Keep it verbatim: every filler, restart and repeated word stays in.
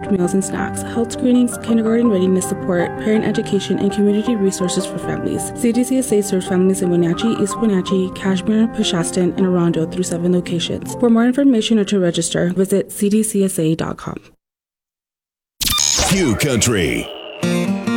packed meals and snacks, health screenings, kindergarten readiness support, parent education, and community resources for families. C D C S A serves families in Wenatchee, East Wenatchee, Kashmir, Peshastin, and Arundel through seven locations. For more information or to register, visit c d c s a dot com. Q Country.